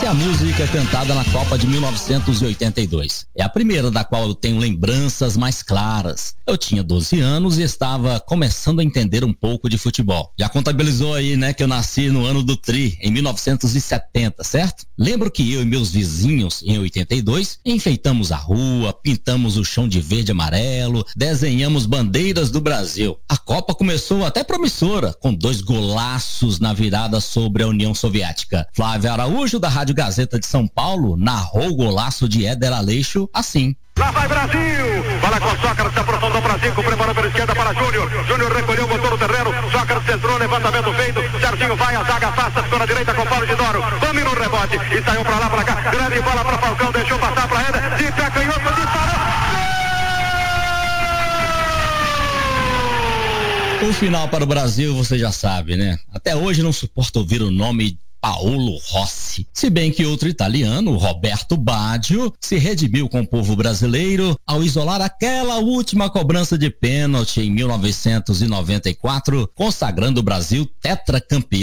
a música cantada na Copa de 1982. É a primeira da qual eu tenho lembranças mais claras. Eu tinha 12 anos e estava começando a entender um pouco de futebol. Já contabilizou aí, né, que eu nasci no ano do Tri, em 1970, certo? Lembro que eu e meus vizinhos, em 82, enfeitamos a rua, pintamos o chão de verde e amarelo, desenhamos bandeiras do Brasil. A Copa começou até promissora, com 2 golaços na virada sobre a União Soviética. Flávio Araújo, da Rádio Gazeta de São Paulo, narrou o golaço de Éder Aleixo assim. Lá vai Brasil! Bola com Sócrates, aprofundou para Zico, preparou pela esquerda para Júnior. Júnior recolheu, botou no terreno. Sócrates entrou, levantamento feito. Serginho vai, a zaga afasta, ficou na direita com Paulo de Doro. Vamos no rebote e saiu para lá, para cá. Grande bola para Falcão, deixou passar para Éder. De pé canhoto, disparou. O final para o Brasil, você já sabe, né? Até hoje não suporto ouvir o nome Paolo Rossi. Se bem que outro italiano, Roberto Baggio, se redimiu com o povo brasileiro ao isolar aquela última cobrança de pênalti em 1994, consagrando o Brasil tetracampeão